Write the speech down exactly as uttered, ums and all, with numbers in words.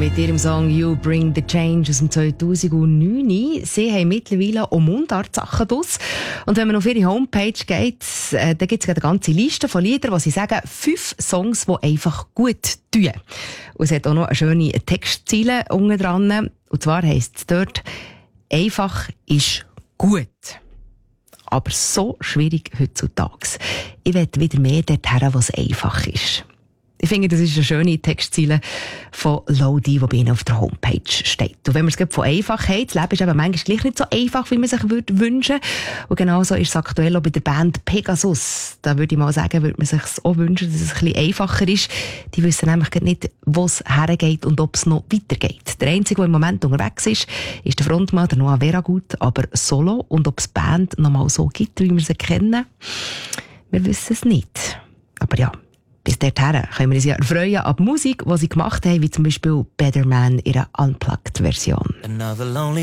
mit ihrem Song «You Bring the Change» aus dem zweitausendneun. Sie haben mittlerweile auch Mundart-Sachen draus. Und wenn man auf ihre Homepage geht, äh, da gibt es eine ganze Liste von Liedern, wo sie sagen, fünf Songs, die einfach gut tun. Und es hat auch noch eine schöne Textzeile unten dran. Und zwar heisst es dort, einfach ist gut. Aber so schwierig heutzutage. Ich will wieder mehr dorthin, wo es einfach ist. Ich finde, das ist eine schöne Textzeile von Lodi, die bei Ihnen auf der Homepage steht. Und wenn man es von Einfachheit, das Leben ist eben manchmal gleich nicht so einfach, wie man sich würde wünschen. Und genauso ist es aktuell auch bei der Band Pegasus. Da würde ich mal sagen, würde man sich auch wünschen, dass es ein bisschen einfacher ist. Die wissen nämlich nicht, wo es hergeht und ob es noch weitergeht. Der Einzige, der im Moment unterwegs ist, ist der Frontmann, der Noah Veragut, aber solo. Und ob es die Band noch mal so gibt, wie wir sie kennen, wir wissen es nicht. Aber ja, bis dorthin können wir uns ja erfreuen an die Musik, die sie gemacht haben, wie zum Beispiel Better Man in einer Unplugged-Version.